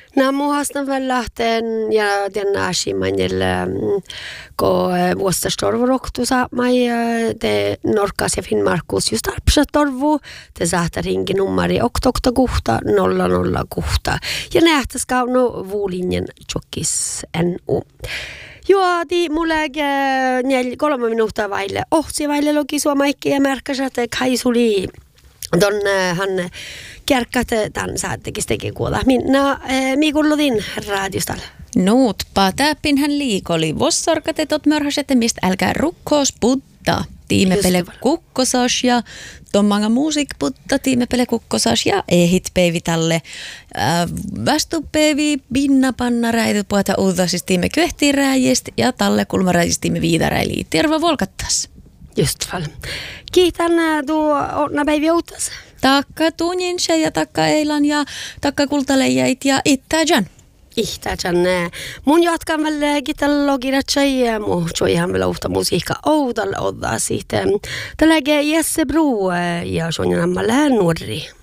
Nämä muhastan väl lähteen ja den aasimanjelle ko vuostastorvoroktu saamai te Norkas ja Finnmarkus just arpsatorvu te saattaa ringi nummari oktokta kuhta 00 kuhta ja nähtäs kaunu vuulinjen tjokkis NU. Joo, mulle 3 minuuttia vaille ohsi vaille logi suomaikki ja märkäs, että kaisuli ton han kärkät tämän saattekis teki kuolla. Minä miikullodin raadistalla. Nuutpa täppinhän liikoli. Vossarkatetot mörhäsette mistä älkää rukkoos putta. Tiimepele kukkosas ja tommanga musiikputta tiimepele kukkosas ja ehit peivitalle. Västupevi binna panna räity puhata uudasis tiime kyhtiin räijistä ja talle kulmaräijistä tiime viidaräili. Terva volkattas. Just fall. Kiitän tuo onna päivi outas. Takka tunninsa ja takka eilan ja takka kultaleijait ja ittäjän. Ihtääjän. Mun jatkan väl gitarlogiratsa ja mun joihan väl uutta musiikka oudalle oddaa siitä. Tällä Jesse Bro ja sonjan ammalle nuori.